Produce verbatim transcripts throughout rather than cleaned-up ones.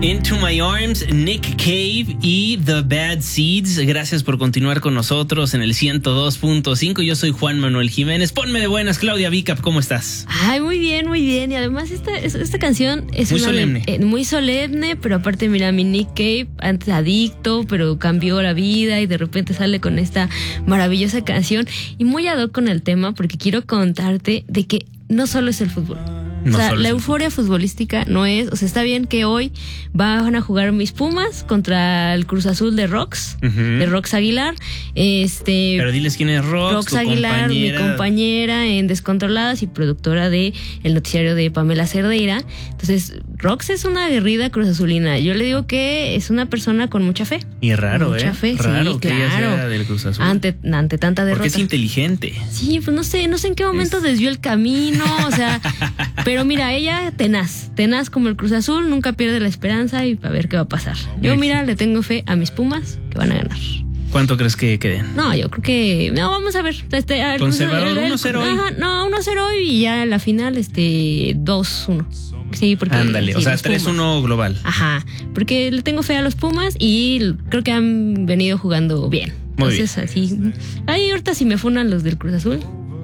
Into My Arms, Nick Cave y The Bad Seeds. Gracias por continuar con nosotros en el ciento dos punto cinco. Yo soy Juan Manuel Jiménez. Ponme de buenas, Claudia Vicap, ¿cómo estás? Ay, muy bien, muy bien. Y además esta, esta canción es muy una solemne. De, eh, muy solemne, pero aparte, mira, mi Nick Cave, antes adicto, pero cambió la vida y de repente sale con esta maravillosa canción. Y muy ad hoc con el tema, porque quiero contarte de que no solo es el fútbol. No, o sea, la euforia futbolística no es... O sea, está bien que hoy van a jugar mis Pumas contra el Cruz Azul de Rox, uh-huh. de Rox Aguilar. Este, Pero diles quién es Rox, Rox Aguilar, compañera. mi compañera en Descontroladas y productora de el noticiario de Pamela Cerdeira. Entonces, Rox es una aguerrida Cruz Azulina. Yo le digo que es una persona con mucha fe. Y es raro, mucha ¿eh? fe, raro sí, que claro. ella sea del Cruz Azul. Ante, ante tanta derrota. Porque es inteligente. Sí, pues no sé, no sé en qué momento es... desvió el camino, o sea... Pero mira, ella tenaz, tenaz como el Cruz Azul, nunca pierde la esperanza y a ver qué va a pasar. Yo, mira, le tengo fe a mis Pumas que van a ganar. ¿Cuánto crees que queden? No, yo creo que... No, vamos a ver. Este, a ver, Conservador uno cero hoy. Ajá, no, uno cero hoy y ya la final, este, dos uno. Sí, porque... Ándale, sí, o sea, tres uno global. Ajá, porque le tengo fe a los Pumas y creo que han venido jugando bien. Muy Entonces, bien. así... Ahí ahorita si me funan los del Cruz Azul...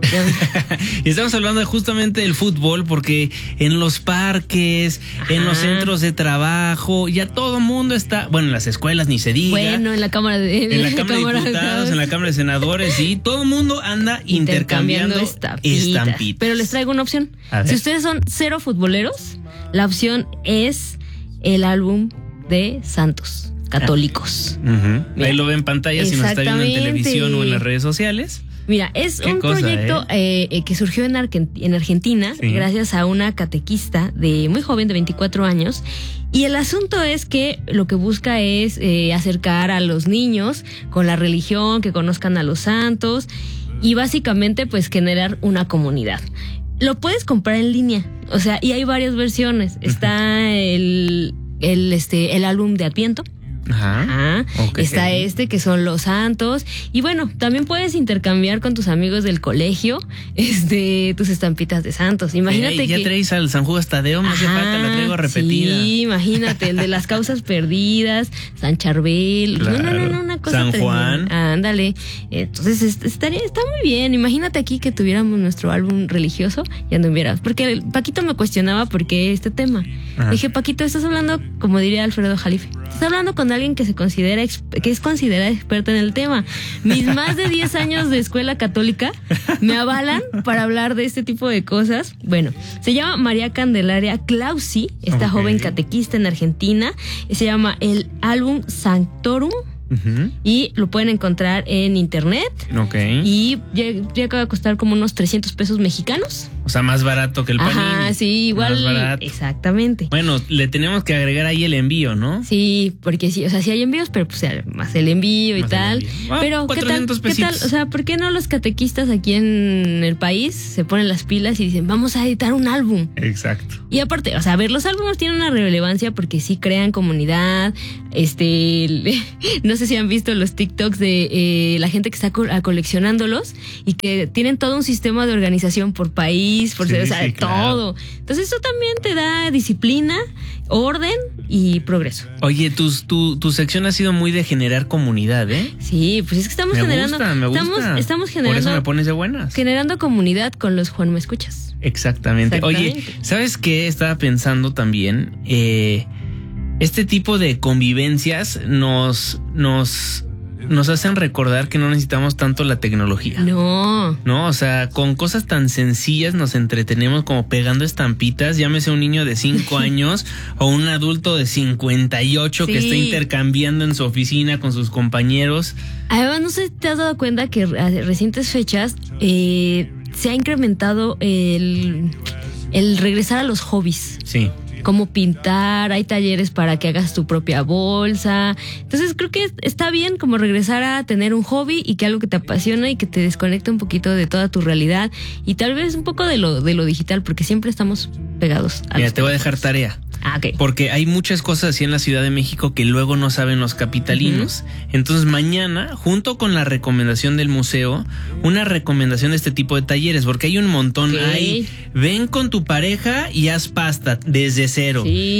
Y estamos hablando justamente del fútbol porque en los parques, Ajá. en los centros de trabajo, ya todo el mundo está, bueno, en las escuelas ni se diga. Bueno, en la Cámara de, en la, la Cámara, Cámara de Diputados, de en la Cámara de Senadores, y todo el mundo anda intercambiando, intercambiando estampitas. estampitas. Pero les traigo una opción. Si ustedes son cero futboleros, la opción es el álbum de Santos Católicos. Uh-huh. Ahí lo ven en pantalla si nos está viendo en televisión o en las redes sociales. Mira, es un cosa, proyecto eh? Eh, que surgió en, Argent- en Argentina sí. gracias a una catequista de muy joven, de veinticuatro años. Y el asunto es que lo que busca es eh, acercar a los niños con la religión, que conozcan a los santos y básicamente pues generar una comunidad. Lo puedes comprar en línea, o sea, y hay varias versiones. Está uh-huh. el, el, este, el álbum de Adviento. Ajá. Ajá. Okay. Está este que son los santos. Y bueno, también puedes intercambiar con tus amigos del colegio este, tus estampitas de santos. Imagínate hey, ya que... traes al San Judas Tadeo, no hace falta, la traigo repetida. Sí, imagínate, el de las causas perdidas, San Charbel. Claro. No, no, no, una cosa San tremenda. Juan. Ándale. Entonces estaría, está muy bien. Imagínate aquí que tuviéramos nuestro álbum religioso y anduvieras. Porque el Paquito me cuestionaba por qué este tema. Ajá. Dije, Paquito, estás hablando, como diría Alfredo Jalife, estás hablando con alguien que se considera que es considerada experta en el tema. Mis más de diez años de escuela católica me avalan para hablar de este tipo de cosas. Bueno, se llama María Candelaria Clausi, esta okay. joven catequista en Argentina. Se llama el álbum Sanctorum. Uh-huh. Y lo pueden encontrar en internet. Ok. Y llega a costar como unos trescientos pesos mexicanos. O sea, más barato que el Panini. Ajá, sí, igual. Más barato. Exactamente. Bueno, le tenemos que agregar ahí el envío, ¿no? Sí, porque sí, o sea, sí hay envíos, pero pues más el envío y más tal. Envío. Ah, pero ¿qué tal, ¿qué tal? O sea, ¿por qué no los catequistas aquí en el país se ponen las pilas y dicen, vamos a editar un álbum? Exacto. Y aparte, o sea, a ver, los álbumes tienen una relevancia porque sí crean comunidad. Este, no sé si han visto los TikToks de eh, la gente que está co- coleccionándolos y que tienen todo un sistema de organización por país, por sí, o sea, sí, todo. Claro. Entonces eso también te da disciplina, orden y progreso. Oye, tu, tu, tu sección ha sido muy de generar comunidad, ¿eh? Sí, pues es que estamos me generando. Gusta, me gusta. Estamos, estamos generando. Por eso me pones de buenas. Generando comunidad con los Juan Me Escuchas. Exactamente. Exactamente. Oye, ¿sabes qué? Estaba pensando también. Eh, este tipo de convivencias nos, nos, nos hacen recordar que no necesitamos tanto la tecnología. No. No, o sea, con cosas tan sencillas nos entretenemos como pegando estampitas, llámese un niño de cinco años o un adulto de cincuenta y ocho sí. que está intercambiando en su oficina con sus compañeros. Además, no sé si te has dado cuenta que a recientes fechas eh, se ha incrementado el, el regresar a los hobbies. Sí. Como pintar, hay talleres para que hagas tu propia bolsa. Entonces creo que está bien como regresar a tener un hobby y que algo que te apasiona y que te desconecte un poquito de toda tu realidad y tal vez un poco de lo de lo digital, porque siempre estamos pegados a Mira, te voy a dejar tarea. Ah, okay. Porque hay muchas cosas así en la Ciudad de México que luego no saben los capitalinos. Uh-huh. Entonces mañana, junto con la recomendación del museo, una recomendación de este tipo de talleres, porque hay un montón. Okay. Hay, ven con tu pareja y haz pasta desde cero. Sí.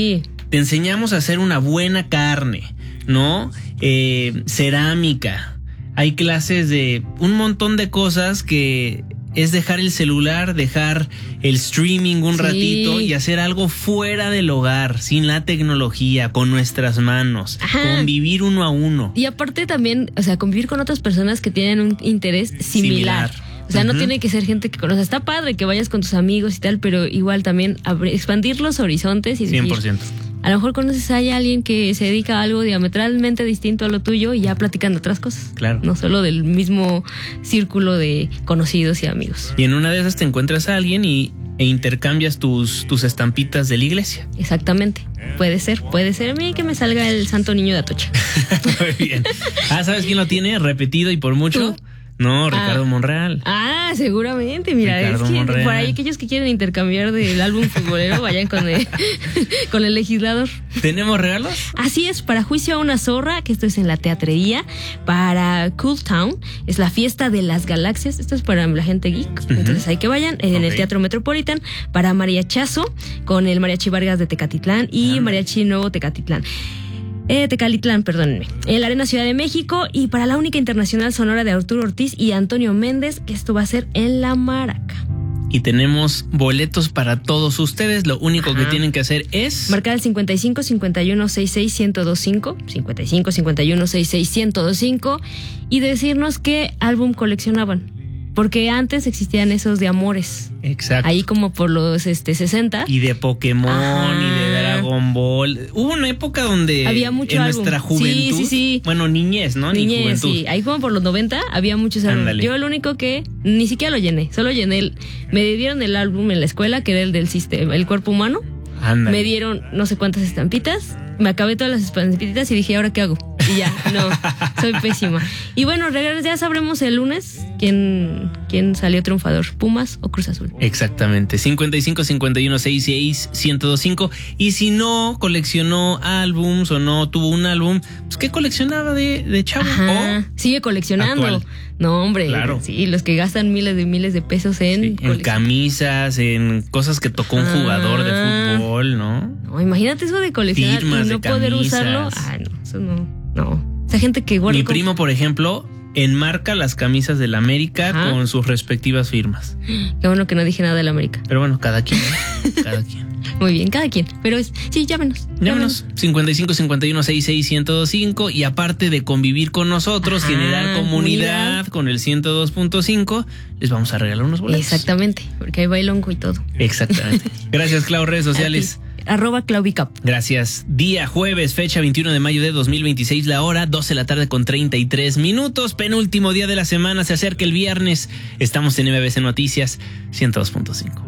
te enseñamos a hacer una buena carne, ¿no? Eh, cerámica. Hay clases de un montón de cosas que es dejar el celular, dejar el streaming un sí. ratito y hacer algo fuera del hogar, sin la tecnología, con nuestras manos, Ajá. convivir uno a uno. Y aparte también, o sea, convivir con otras personas que tienen un interés similar. similar. O sea, uh-huh. no tiene que ser gente que conoce. Está padre que vayas con tus amigos y tal, pero igual también expandir los horizontes y decir, cien por ciento. A lo mejor conoces a alguien que se dedica a algo diametralmente distinto a lo tuyo y ya platican de otras cosas. Claro. No solo del mismo círculo de conocidos y amigos. Y en una de esas te encuentras a alguien y, e intercambias tus, tus estampitas de la iglesia. Exactamente. Puede ser, puede ser. A mí que me salga el Santo Niño de Atocha. Muy bien. Ah, ¿sabes quién lo tiene repetido y por mucho? ¿Tú? No, Ricardo ah, Monreal. Ah, seguramente, mira, Ricardo es que Monreal. Por ahí aquellos que quieren intercambiar del álbum futbolero vayan con el, con el legislador. ¿Tenemos regalos? Así es, para Juicio a una zorra, que esto es en la teatrería, para Cool Town, es la fiesta de las galaxias, esto es para la gente geek, uh-huh. entonces hay que vayan, en okay. el Teatro Metropolitan, para Mariachazo, con el Mariachi Vargas de Tecatitlán y uh-huh. Mariachi Nuevo Tecatitlán. Eh, Tecalitlán, perdónenme. En la Arena Ciudad de México y para la única internacional sonora de Arturo Ortiz y Antonio Méndez, que esto va a ser en La Maraca. Y tenemos boletos para todos ustedes. Lo único Ajá. que tienen que hacer es marcar el cincuenta y cinco cincuenta y uno sesenta y seis ciento veinticinco, cincuenta y cinco cincuenta y uno sesenta y seis ciento veinticinco y decirnos qué álbum coleccionaban. Porque antes existían esos de amores. Exacto. Ahí como por los este sesenta. Y de Pokémon Ajá. y de Dragon Ball. Hubo una época donde había mucho en álbum. nuestra juventud. Sí, sí, sí. Bueno, niñez, ¿no? Niñez, Ni juventud. Sí. Ahí como por los noventa había muchos álbumes. Yo el único que ni siquiera lo llené. Solo llené el... Me dieron el álbum en la escuela, que era el del sistema, el cuerpo humano. Ándale. Me dieron no sé cuántas estampitas. Me acabé todas las estampitas y dije, ¿ahora qué hago? Y ya, no, soy pésima. Y bueno, ya sabremos el lunes quién, quién salió triunfador, Pumas o Cruz Azul. Exactamente, cincuenta y cinco cincuenta y uno sesenta y seis ciento veinticinco. Y si no coleccionó álbums o no tuvo un álbum, pues ¿qué coleccionaba de, de chavo? Ajá, ¿O sigue coleccionando. actual? No, hombre, claro. Sí, los que gastan miles de miles de pesos en... Sí, en camisas, en cosas que tocó un jugador de fútbol, ¿no? No, imagínate eso de coleccionar Firmas y no de poder camisas. usarlo. Ah, no, eso no, no. Esa gente que guarda... Mi primo, por ejemplo, enmarca las camisas del América Ajá. con sus respectivas firmas. Qué bueno que no dije nada del América. Pero bueno, cada quien, cada quien. Muy bien, cada quien. Pero es, sí, llámenos. Llámenos. cincuenta y cinco cincuenta y uno sesenta y seis ciento veinticinco. Y aparte de convivir con nosotros, Ajá, generar comunidad, comunidad con el ciento dos punto cinco, les vamos a regalar unos boletos. Exactamente, porque hay bailongo y todo. Exactamente. Gracias, Clau. Redes sociales. Arroba Claubicap. Gracias. Día jueves, fecha veintiuno de mayo de dos mil veintiséis, la hora doce de la tarde con treinta y tres minutos. Penúltimo día de la semana, se acerca el viernes. Estamos en M B C Noticias ciento dos punto cinco.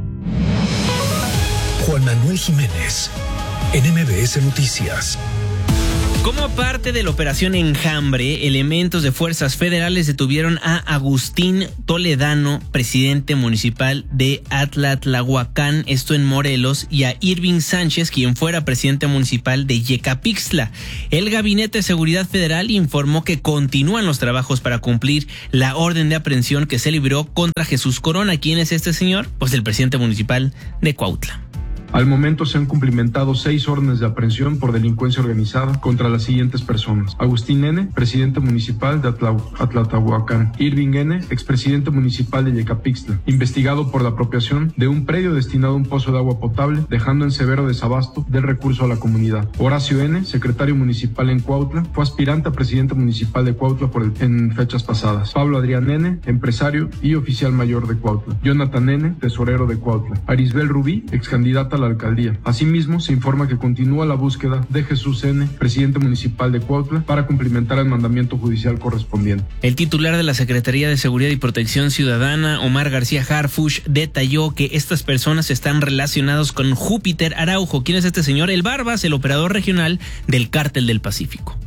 Juan Manuel Jiménez, en M B S Noticias. Como parte de la operación Enjambre, elementos de fuerzas federales detuvieron a Agustín Toledano, presidente municipal de Atlatlahuacán, esto en Morelos, y a Irving Sánchez, quien fuera presidente municipal de Yecapixtla. El Gabinete de Seguridad Federal informó que continúan los trabajos para cumplir la orden de aprehensión que se libró contra Jesús Corona. ¿Quién es este señor? Pues el presidente municipal de Cuautla. Al momento se han cumplimentado seis órdenes de aprehensión por delincuencia organizada contra las siguientes personas: Agustín N., presidente municipal de Atlatlahuacán; Irving N., expresidente municipal de Yecapixtla, investigado por la apropiación de un predio destinado a un pozo de agua potable, dejando en severo desabasto del recurso a la comunidad; Horacio N., secretario municipal en Cuautla, fue aspirante a presidente municipal de Cuautla por el, en fechas pasadas; Pablo Adrián N., empresario y oficial mayor de Cuautla; Jonathan N., tesorero de Cuautla; Arisbel Rubí, ex candidata a la alcaldía. Asimismo, se informa que continúa la búsqueda de Jesús N., presidente municipal de Cuautla, para cumplimentar el mandamiento judicial correspondiente. El titular de la Secretaría de Seguridad y Protección Ciudadana, Omar García Harfuch, detalló que estas personas están relacionados con Júpiter Araujo. ¿Quién es este señor? El Barbas, el operador regional del Cártel del Pacífico.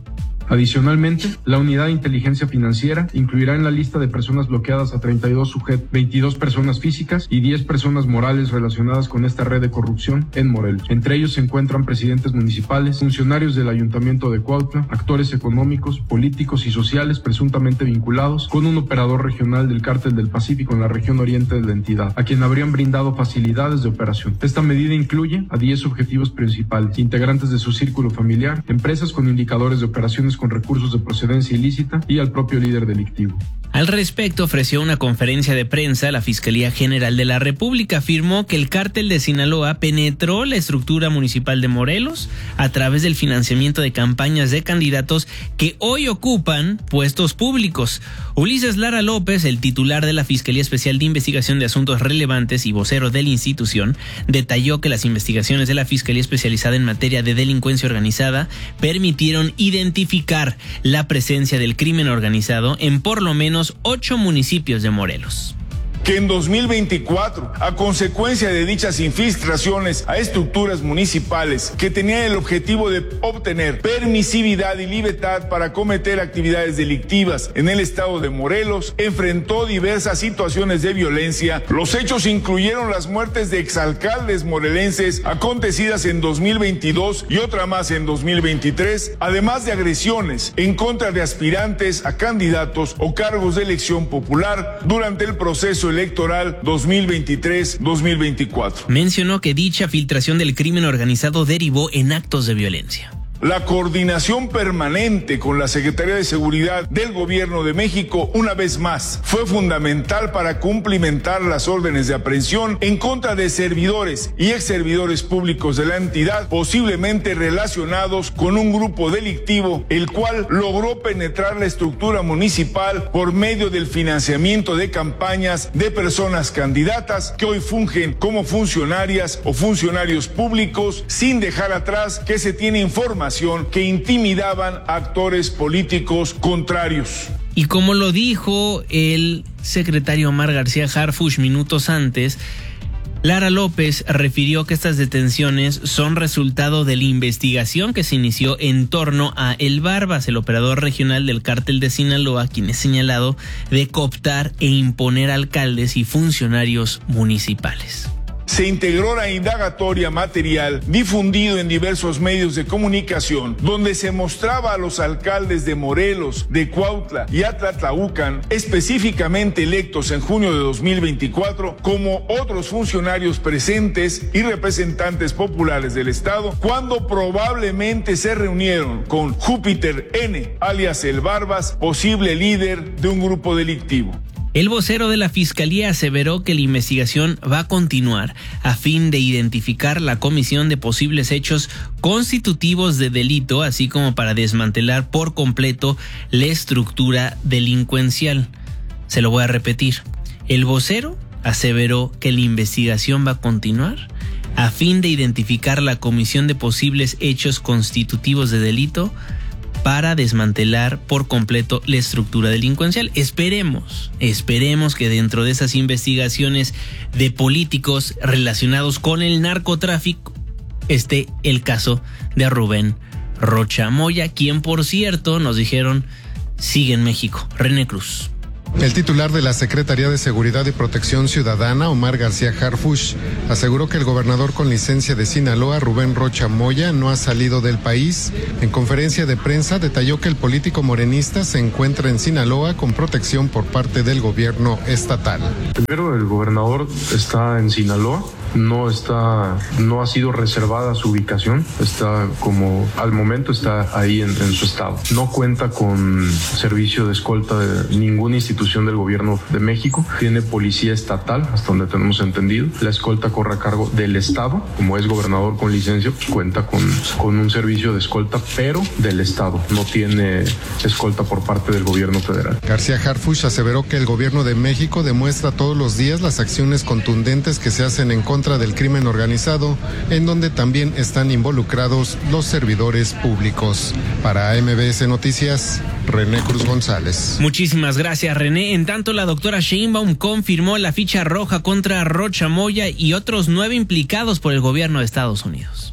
Adicionalmente, la unidad de inteligencia financiera incluirá en la lista de personas bloqueadas a treinta y dos sujetos, veintidós personas físicas y diez personas morales relacionadas con esta red de corrupción en Morelos. Entre ellos se encuentran presidentes municipales, funcionarios del Ayuntamiento de Cuautla, actores económicos, políticos y sociales presuntamente vinculados con un operador regional del Cártel del Pacífico en la región oriente de la entidad, a quien habrían brindado facilidades de operación. Esta medida incluye a diez objetivos principales, integrantes de su círculo familiar, empresas con indicadores de operaciones con recursos de procedencia ilícita y al propio líder delictivo. Al respecto, ofreció una conferencia de prensa a la Fiscalía General de la República. Afirmó que el Cártel de Sinaloa penetró la estructura municipal de Morelos a través del financiamiento de campañas de candidatos que hoy ocupan puestos públicos. Ulises Lara López, el titular de la Fiscalía Especial de Investigación de Asuntos Relevantes y vocero de la institución, detalló que las investigaciones de la Fiscalía Especializada en materia de delincuencia organizada permitieron identificar la presencia del crimen organizado en por lo menos ocho municipios de Morelos. Que en dos mil veinticuatro, a consecuencia de dichas infiltraciones a estructuras municipales que tenían el objetivo de obtener permisividad y libertad para cometer actividades delictivas en el estado de Morelos, enfrentó diversas situaciones de violencia. Los hechos incluyeron las muertes de exalcaldes morelenses acontecidas en dos mil veintidós y otra más en dos mil veintitrés, además de agresiones en contra de aspirantes a candidatos o cargos de elección popular durante el proceso electoral dos mil veintitrés dos mil veinticuatro. Mencionó que dicha filtración del crimen organizado derivó en actos de violencia. La coordinación permanente con la Secretaría de Seguridad del Gobierno de México, una vez más, fue fundamental para cumplimentar las órdenes de aprehensión en contra de servidores y exservidores públicos de la entidad, posiblemente relacionados con un grupo delictivo, el cual logró penetrar la estructura municipal por medio del financiamiento de campañas de personas candidatas que hoy fungen como funcionarias o funcionarios públicos, sin dejar atrás que se tiene información que intimidaban a actores políticos contrarios. Y como lo dijo el secretario Omar García Harfuch minutos antes, Lara López refirió que estas detenciones son resultado de la investigación que se inició en torno a El Barbas, el operador regional del Cártel de Sinaloa, quien es señalado de cooptar e imponer alcaldes y funcionarios municipales. Se integró la indagatoria material difundido en diversos medios de comunicación, donde se mostraba a los alcaldes de Morelos, de Cuautla y Atlatlaucan, específicamente electos en junio de dos mil veinticuatro, como otros funcionarios presentes y representantes populares del estado, cuando probablemente se reunieron con Júpiter N, alias El Barbas, posible líder de un grupo delictivo. El vocero de la Fiscalía aseveró que la investigación va a continuar a fin de identificar la comisión de posibles hechos constitutivos de delito, así como para desmantelar por completo la estructura delincuencial. Se lo voy a repetir. El vocero aseveró que la investigación va a continuar a fin de identificar la comisión de posibles hechos constitutivos de delito para desmantelar por completo la estructura delincuencial. Esperemos, esperemos que dentro de esas investigaciones de políticos relacionados con el narcotráfico esté el caso de Rubén Rocha Moya, quien por cierto nos dijeron sigue en México. René Cruz. El titular de la Secretaría de Seguridad y Protección Ciudadana, Omar García Harfuch, aseguró que el gobernador con licencia de Sinaloa, Rubén Rocha Moya, no ha salido del país. En conferencia de prensa detalló que el político morenista se encuentra en Sinaloa con protección por parte del gobierno estatal. Primero, el gobernador está en Sinaloa. No está, no ha sido reservada su ubicación, está como al momento está ahí en, en su estado. No cuenta con servicio de escolta de ninguna institución del gobierno de México. Tiene policía estatal, hasta donde tenemos entendido. La escolta corre a cargo del estado. Como es gobernador con licencia, pues cuenta con, con un servicio de escolta, pero del estado. No tiene escolta por parte del gobierno federal. García Harfuch aseveró que el gobierno de México demuestra todos los días las acciones contundentes que se hacen en contra del crimen organizado, en donde también están involucrados los servidores públicos. Para M B S Noticias, René Cruz González. Muchísimas gracias, René. En tanto, la doctora Sheinbaum confirmó la ficha roja contra Rocha Moya y otros nueve implicados por el gobierno de Estados Unidos.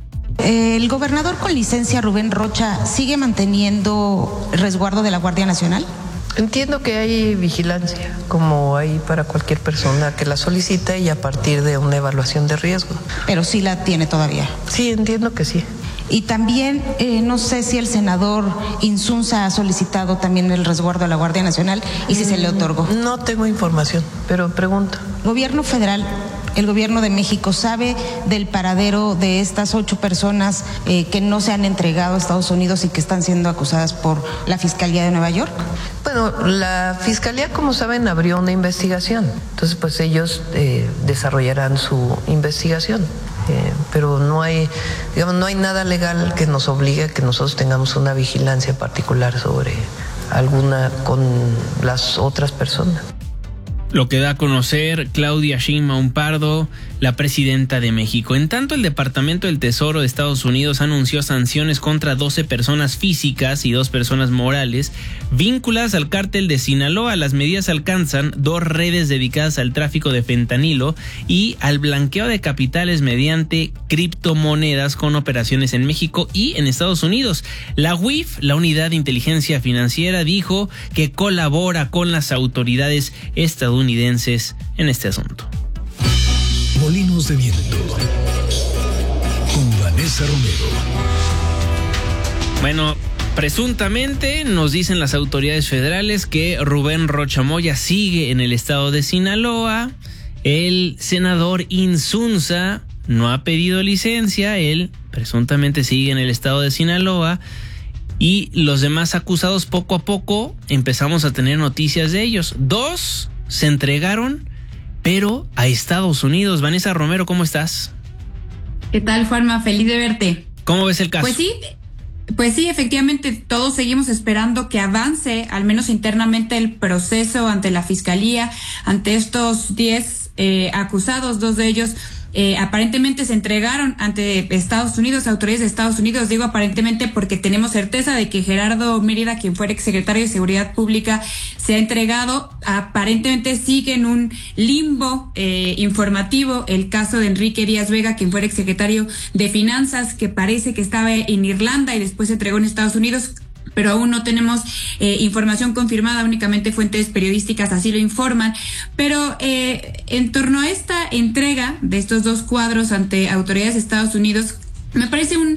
¿El gobernador con licencia, Rubén Rocha, sigue manteniendo resguardo de la Guardia Nacional? Entiendo que hay vigilancia, como hay para cualquier persona que la solicita y a partir de una evaluación de riesgo. Pero sí la tiene todavía. Sí, entiendo que sí. Y también, eh, no sé si el senador Insunza ha solicitado también el resguardo a la Guardia Nacional y si mm, se le otorgó. No tengo información, pero pregunto. Gobierno federal, el gobierno de México, ¿sabe del paradero de estas ocho personas eh, que no se han entregado a Estados Unidos y que están siendo acusadas por la Fiscalía de Nueva York? Bueno, la Fiscalía, como saben, abrió una investigación. Entonces, pues ellos eh, desarrollarán su investigación. Eh, pero no hay, digamos, no hay nada legal que nos obligue a que nosotros tengamos una vigilancia particular sobre alguna con las otras personas. Lo que da a conocer Claudia Sheinbaum Pardo, la presidenta de México. En tanto, el Departamento del Tesoro de Estados Unidos anunció sanciones contra doce personas físicas y dos personas morales vinculadas al cártel de Sinaloa. Las medidas alcanzan dos redes dedicadas al tráfico de fentanilo y al blanqueo de capitales mediante criptomonedas con operaciones en México y en Estados Unidos. La U I F, la Unidad de Inteligencia Financiera, dijo que colabora con las autoridades estadounidenses en este asunto. Molinos de Viento con Vanessa Romero. Bueno, presuntamente nos dicen las autoridades federales que Rubén Rocha Moya sigue en el estado de Sinaloa. El senador Insunza no ha pedido licencia, él presuntamente sigue en el estado de Sinaloa. Y los demás acusados, poco a poco empezamos a tener noticias de ellos. Dos se entregaron, pero a Estados Unidos. Vanessa Romero, ¿cómo estás? ¿Qué tal, Juanma? Feliz de verte. ¿Cómo ves el caso? Pues sí, pues sí, efectivamente, todos seguimos esperando que avance, al menos internamente, el proceso ante la Fiscalía, ante estos diez eh, acusados, dos de ellos Eh, aparentemente se entregaron ante Estados Unidos, autoridades de Estados Unidos. Digo aparentemente porque tenemos certeza de que Gerardo Mérida, quien fuera exsecretario de Seguridad Pública, se ha entregado. Aparentemente sigue en un limbo eh, informativo el caso de Enrique Díaz Vega, quien fuera exsecretario de Finanzas, que parece que estaba en Irlanda y después se entregó en Estados Unidos. Pero aún no tenemos eh, información confirmada, únicamente fuentes periodísticas así lo informan. Pero eh, en torno a esta entrega de estos dos cuadros ante autoridades de Estados Unidos, me parece un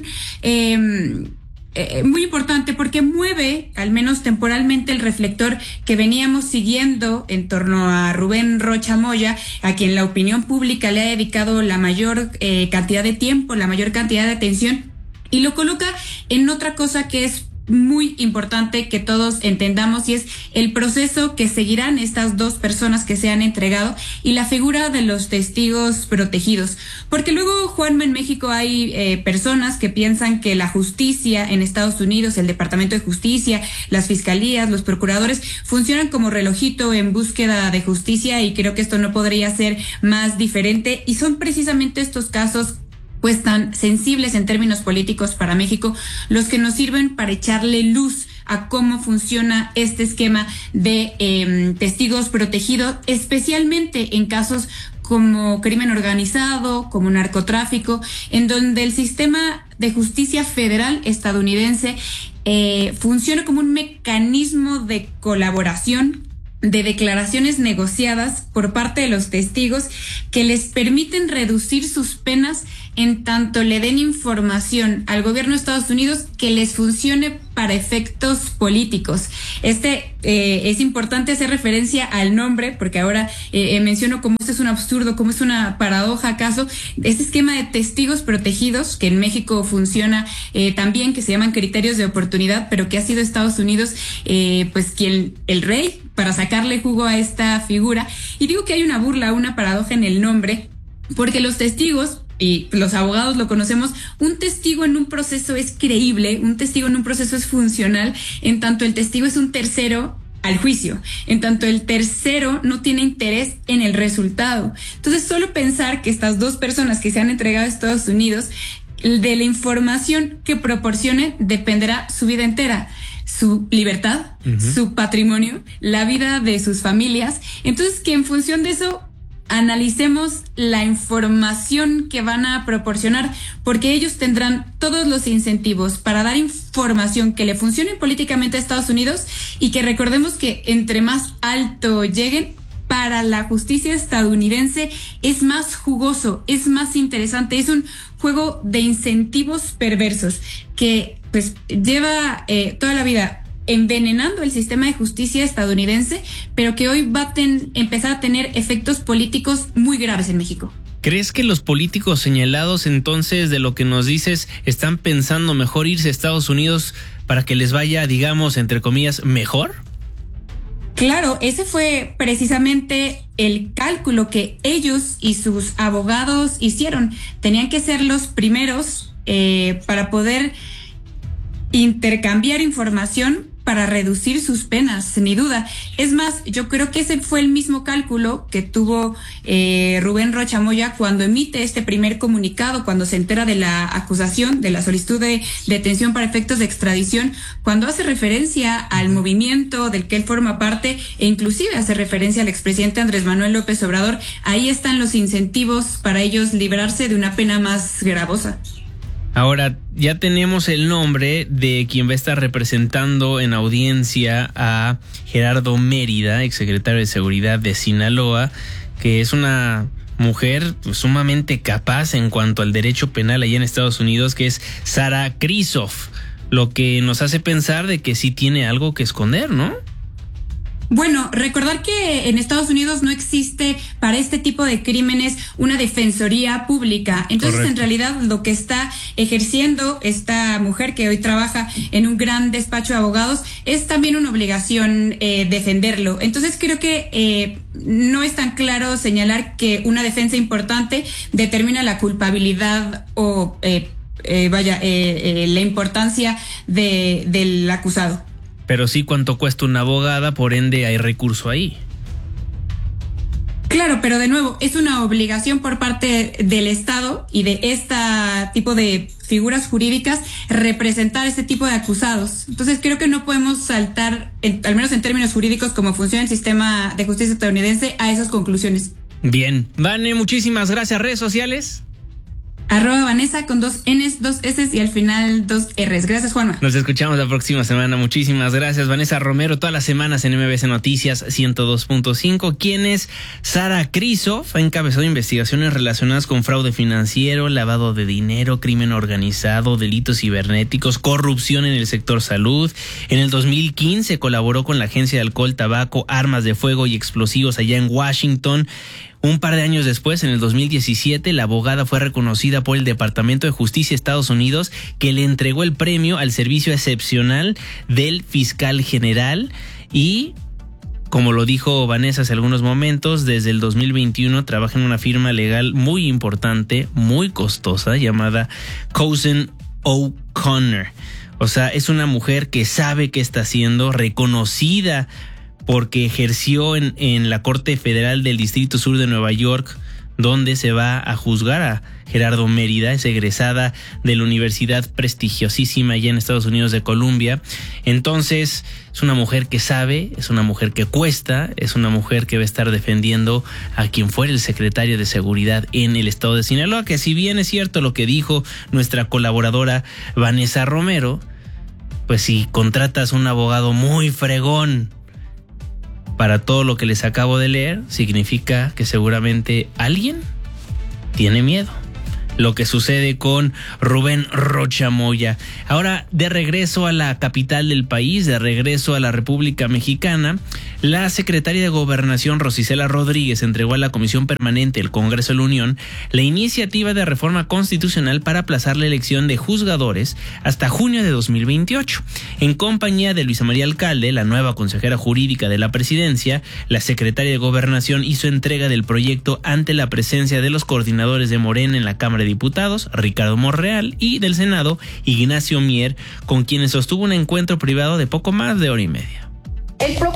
eh, eh, muy importante porque mueve, al menos temporalmente, el reflector que veníamos siguiendo en torno a Rubén Rocha Moya, a quien la opinión pública le ha dedicado la mayor eh, cantidad de tiempo, la mayor cantidad de atención, y lo coloca en otra cosa que es muy importante que todos entendamos, y es el proceso que seguirán estas dos personas que se han entregado y la figura de los testigos protegidos. Porque luego, Juanma, en México hay eh, personas que piensan que la justicia en Estados Unidos, el Departamento de Justicia, las fiscalías, los procuradores, funcionan como relojito en búsqueda de justicia, y creo que esto no podría ser más diferente, y son precisamente estos casos pues tan sensibles en términos políticos para México, los que nos sirven para echarle luz a cómo funciona este esquema de eh, testigos protegidos, especialmente en casos como crimen organizado, como narcotráfico, en donde el sistema de justicia federal estadounidense eh, funciona como un mecanismo de colaboración, de declaraciones negociadas por parte de los testigos que les permiten reducir sus penas en tanto le den información al gobierno de Estados Unidos que les funcione para efectos políticos. Este eh, es importante hacer referencia al nombre, porque ahora eh, menciono cómo esto es un absurdo, cómo es una paradoja acaso. Este esquema de testigos protegidos, que en México funciona eh, también, que se llaman criterios de oportunidad, pero que ha sido Estados Unidos eh, pues quien, el rey, para sacarle jugo a esta figura. Y digo que hay una burla, una paradoja en el nombre, porque los testigos, y los abogados lo conocemos, un testigo en un proceso es creíble, un testigo en un proceso es funcional, en tanto el testigo es un tercero al juicio, en tanto el tercero no tiene interés en el resultado. Entonces, solo pensar que estas dos personas que se han entregado a Estados Unidos, de la información que proporcione dependerá su vida entera, su libertad, uh-huh. su patrimonio, la vida de sus familias. Entonces, que en función de eso analicemos la información que van a proporcionar, porque ellos tendrán todos los incentivos para dar información que le funcione políticamente a Estados Unidos y que recordemos que entre más alto lleguen, para la justicia estadounidense es más jugoso, es más interesante, es un juego de incentivos perversos que pues lleva eh, toda la vida envenenando el sistema de justicia estadounidense, pero que hoy va a ten, empezar a tener efectos políticos muy graves en México. ¿Crees que los políticos señalados entonces de lo que nos dices están pensando mejor irse a Estados Unidos para que les vaya, digamos, entre comillas, mejor? Claro, ese fue precisamente el cálculo que ellos y sus abogados hicieron. Tenían que ser los primeros eh, para poder intercambiar información para reducir sus penas, sin duda. Es más, yo creo que ese fue el mismo cálculo que tuvo eh, Rubén Rocha Moya cuando emite este primer comunicado, cuando se entera de la acusación, de la solicitud de detención para efectos de extradición, cuando hace referencia al movimiento del que él forma parte e inclusive hace referencia al expresidente Andrés Manuel López Obrador. Ahí están los incentivos para ellos librarse de una pena más gravosa. Ahora, ya tenemos el nombre de quien va a estar representando en audiencia a Gerardo Mérida, exsecretario de Seguridad de Sinaloa, que es una mujer sumamente capaz en cuanto al derecho penal allá en Estados Unidos, que es Sara Krizoff, lo que nos hace pensar de que sí tiene algo que esconder, ¿no? Bueno, recordar que en Estados Unidos no existe para este tipo de crímenes una defensoría pública. Entonces, correcto, en realidad lo que está ejerciendo esta mujer que hoy trabaja en un gran despacho de abogados es también una obligación eh, defenderlo. Entonces, creo que eh, no es tan claro señalar que una defensa importante determina la culpabilidad o eh, eh, vaya eh, eh, la importancia de, del acusado. Pero sí cuánto cuesta una abogada, por ende hay recurso ahí. Claro, pero de nuevo, es una obligación por parte del Estado y de este tipo de figuras jurídicas representar este tipo de acusados. Entonces creo que no podemos saltar, en, al menos en términos jurídicos, como funciona el sistema de justicia estadounidense, a esas conclusiones. Bien. Vane, muchísimas gracias. ¿Redes sociales? Arroba Vanessa con dos N's, dos S's y al final dos R's. Gracias, Juanma. Nos escuchamos la próxima semana. Muchísimas gracias, Vanessa Romero, todas las semanas en M B S Noticias ciento dos punto cinco. ¿Quién es Sara Krizoff? Ha encabezado investigaciones relacionadas con fraude financiero, lavado de dinero, crimen organizado, delitos cibernéticos, corrupción en el sector salud. En el dos mil quince colaboró con la Agencia de Alcohol, Tabaco, Armas de Fuego y Explosivos allá en Washington. Un par de años después, en el dos mil diecisiete, la abogada fue reconocida por el Departamento de Justicia de Estados Unidos, que le entregó el premio al servicio excepcional del fiscal general y, como lo dijo Vanessa hace algunos momentos, desde el dos mil veintiuno trabaja en una firma legal muy importante, muy costosa, llamada Cousin O'Connor. O sea, es una mujer que sabe qué está haciendo, reconocida porque ejerció en, en la Corte Federal del Distrito Sur de Nueva York, donde se va a juzgar a Gerardo Mérida. Es egresada de la universidad prestigiosísima allá en Estados Unidos de Columbia. Entonces, es una mujer que sabe, es una mujer que cuesta, es una mujer que va a estar defendiendo a quien fuera el secretario de Seguridad en el estado de Sinaloa, que si bien es cierto lo que dijo nuestra colaboradora Vanessa Romero, pues si contratas un abogado muy fregón para todo lo que les acabo de leer, significa que seguramente alguien tiene miedo. Lo que sucede con Rubén Rocha Moya. Ahora, de regreso a la capital del país, de regreso a la República Mexicana, la secretaria de Gobernación, Rosicela Rodríguez, entregó a la Comisión Permanente del Congreso de la Unión la iniciativa de reforma constitucional para aplazar la elección de juzgadores hasta junio de dos mil veintiocho. En compañía de Luisa María Alcalde, la nueva consejera jurídica de la presidencia, la secretaria de Gobernación hizo entrega del proyecto ante la presencia de los coordinadores de Morena en la Cámara de Diputados, Ricardo Monreal, y del Senado, Ignacio Mier, con quienes sostuvo un encuentro privado de poco más de hora y media. El propósito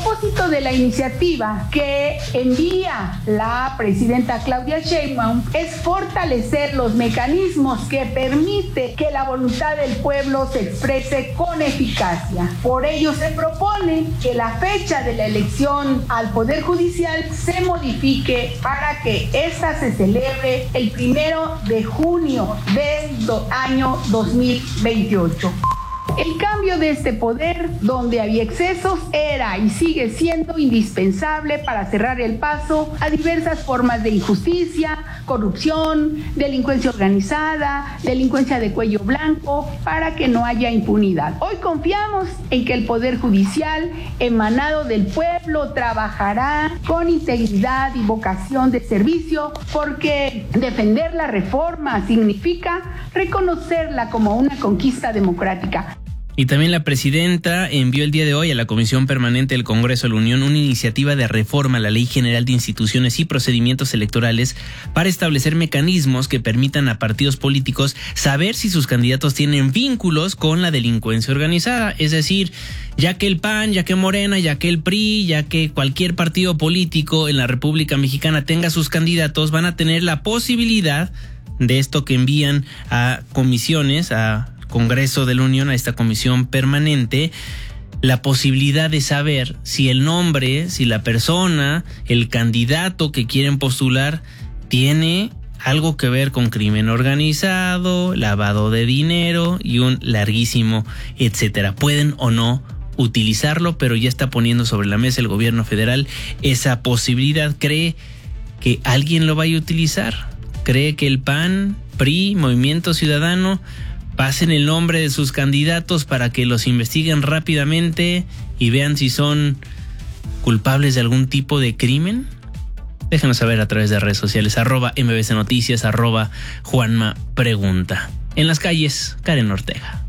de la iniciativa que envía la presidenta Claudia Sheinbaum es fortalecer los mecanismos que permite que la voluntad del pueblo se exprese con eficacia. Por ello se propone que la fecha de la elección al Poder Judicial se modifique para que ésta se celebre el primero de junio del do- año dos mil veintiocho. El cambio de este poder, donde había excesos, era y sigue siendo indispensable para cerrar el paso a diversas formas de injusticia, corrupción, delincuencia organizada, delincuencia de cuello blanco, para que no haya impunidad. Hoy confiamos en que el Poder Judicial, emanado del pueblo, trabajará con integridad y vocación de servicio, porque defender la reforma significa reconocerla como una conquista democrática. Y también la presidenta envió el día de hoy a la Comisión Permanente del Congreso de la Unión una iniciativa de reforma a la Ley General de Instituciones y Procedimientos Electorales para establecer mecanismos que permitan a partidos políticos saber si sus candidatos tienen vínculos con la delincuencia organizada. Es decir, ya que el P A N, ya que Morena, ya que el P R I, ya que cualquier partido político en la República Mexicana tenga sus candidatos, van a tener la posibilidad de esto que envían a comisiones, a Congreso de la Unión, a esta comisión permanente, la posibilidad de saber si el nombre, si la persona, el candidato que quieren postular tiene algo que ver con crimen organizado, lavado de dinero y un larguísimo etcétera. Pueden o no utilizarlo, pero ya está poniendo sobre la mesa el gobierno federal esa posibilidad. ¿Cree que alguien lo vaya a utilizar? ¿Cree que el P A N, P R I, Movimiento Ciudadano pasen el nombre de sus candidatos para que los investiguen rápidamente y vean si son culpables de algún tipo de crimen? Déjenos saber a través de redes sociales, arroba M B C Noticias, arroba Juanma Pregunta. En las calles, Karen Ortega.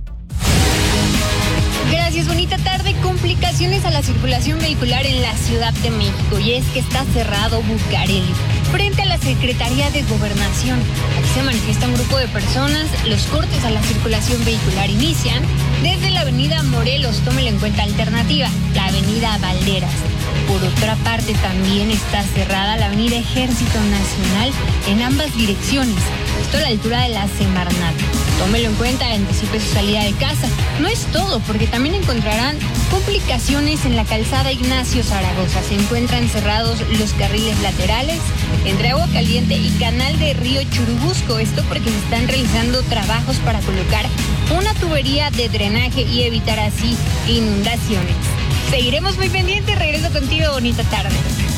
Gracias, bonita tarde. Complicaciones a la circulación vehicular en la Ciudad de México, y es que está cerrado Bucareli frente a la Secretaría de Gobernación. Aquí se manifiesta un grupo de personas. Los cortes a la circulación vehicular inician desde la avenida Morelos, tómelo en cuenta alternativa, la avenida Valderas. Por otra parte, también está cerrada la avenida Ejército Nacional en ambas direcciones, esto a la altura de la Semarnat. Tómelo en cuenta, anticipe su salida de casa. No es todo, porque también encontrarán complicaciones en la calzada Ignacio Zaragoza. Se encuentran cerrados los carriles laterales entre Agua Caliente y Canal de Río Churubusco. Esto porque se están realizando trabajos para colocar una tubería de drenaje y evitar así inundaciones. Seguiremos muy pendientes. Regreso contigo, bonita tarde.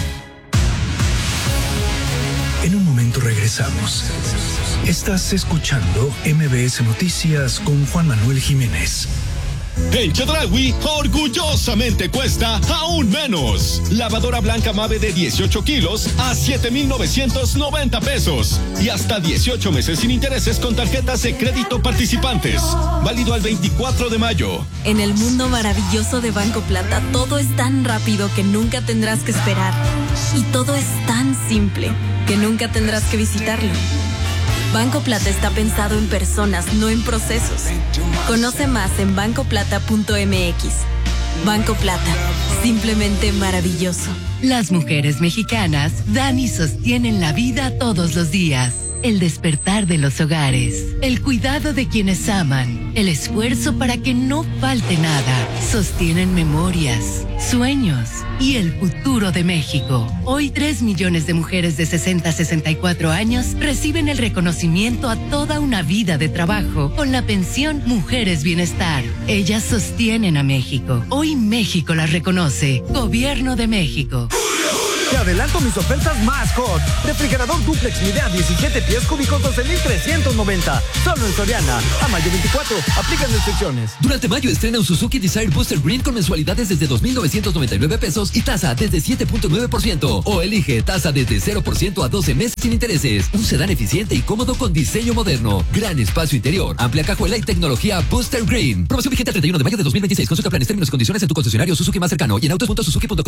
En un momento regresamos. Estás escuchando M B S Noticias con Juan Manuel Jiménez. En Chedraui, orgullosamente cuesta aún menos. Lavadora blanca Mave de dieciocho kilos a siete mil novecientos noventa pesos. Y hasta dieciocho meses sin intereses con tarjetas de crédito participantes. Válido al veinticuatro de mayo. En el mundo maravilloso de Banco Plata, todo es tan rápido que nunca tendrás que esperar. Y todo es tan simple que nunca tendrás que visitarlo. Banco Plata está pensado en personas, no en procesos. Conoce más en banco plata punto m x. Banco Plata, simplemente maravilloso. Las mujeres mexicanas dan y sostienen la vida todos los días. El despertar de los hogares, el cuidado de quienes aman, el esfuerzo para que no falte nada. Sostienen memorias, sueños y el futuro de México. Hoy tres millones de mujeres de sesenta a sesenta y cuatro años reciben el reconocimiento a toda una vida de trabajo con la pensión Mujeres Bienestar. Ellas sostienen a México. Hoy México las reconoce. Gobierno de México. Te adelanto mis ofertas más hot. Refrigerador duplex Midea diecisiete pies cúbicos doce mil trescientos noventa. Solo en Soriana. A mayo veinticuatro. Aplican restricciones. Durante mayo estrena un Suzuki Desire Booster Green con mensualidades desde dos mil novecientos noventa y nueve pesos y tasa desde siete punto nueve por ciento. O elige tasa desde cero por ciento a doce meses sin intereses. Un sedán eficiente y cómodo con diseño moderno. Gran espacio interior. Amplia cajuela y tecnología Booster Green. Promoción vigente el treinta y uno de mayo de dos mil veintiséis. Consulta planes, términos y condiciones en tu concesionario Suzuki más cercano y en autos punto suzuki punto com.